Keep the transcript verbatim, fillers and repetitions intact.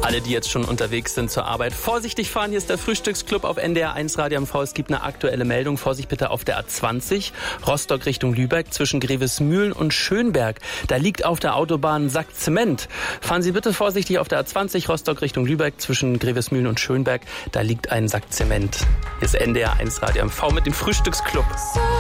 Alle, die jetzt schon unterwegs sind zur Arbeit, vorsichtig fahren. Hier ist der Frühstücksclub auf N D R eins Radio M V. Es gibt eine aktuelle Meldung. Vorsicht bitte auf der A zwanzig, Rostock Richtung Lübeck, zwischen Grevesmühlen und Schönberg. Da liegt auf der Autobahn ein Sack Zement. Fahren Sie bitte vorsichtig auf der A zwanzig, Rostock Richtung Lübeck, zwischen Grevesmühlen und Schönberg. Da liegt ein Sack Zement. Hier ist N D R eins Radio M V mit dem Frühstücksclub.